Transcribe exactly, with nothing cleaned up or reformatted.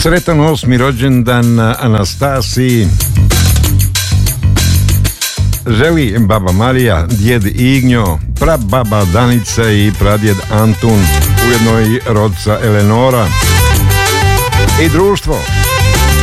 Sretan osmi rođendan Anastasiji želi baba Marija, djed Ignjo, prababa Danica i pradjed Antun, ujedno i rodca Eleonora i društvo